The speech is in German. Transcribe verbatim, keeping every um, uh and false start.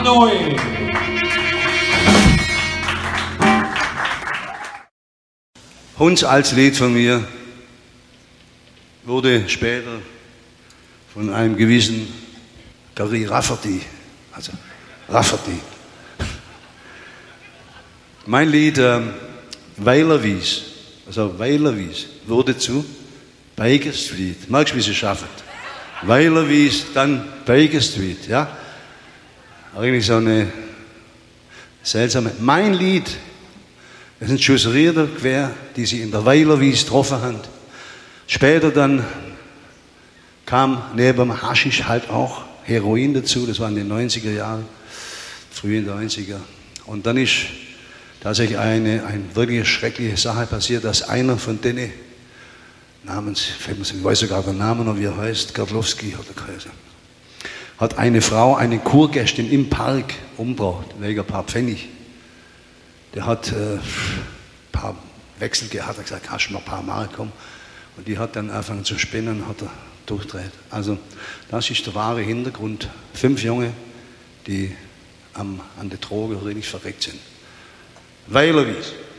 Hanoi. Hunds als Lied von mir wurde später von einem gewissen Gary Rafferty, also Rafferty. Mein Lied ähm, Weilerwies, also Weilerwies, wurde zu Baker Street. Magst du, wie sie schaffen? Weilerwies, dann Baker Street, ja? Eigentlich so eine seltsame. Mein Lied, das sind Schussrieder quer, die sie in der Weilerwies getroffen haben. Später dann kam neben dem Haschisch halt auch Heroin dazu, das war in den neunziger Jahren, frühen neunziger. Und dann ist tatsächlich eine, eine wirklich schreckliche Sache passiert, dass einer von denen, namens, ich weiß sogar den Namen noch, wie er heißt, Gardlowski hat er geheißen, hat eine Frau, eine Kurgästin im Park umgebracht, wegen ein paar Pfennig. Der hat äh, ein paar Wechsel gehabt, hat er gesagt, hast du mal ein paar Mark, komm. Und die hat dann angefangen zu spinnen, hat er durchdreht. Also das ist der wahre Hintergrund. Fünf Junge, die am, an der Droge richtig verreckt sind. Weilerwies.